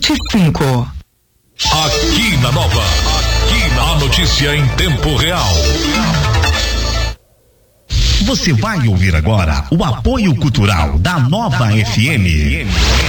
25. Aqui na Nova, a notícia em tempo real. Você vai ouvir agora o apoio cultural da Nova FM.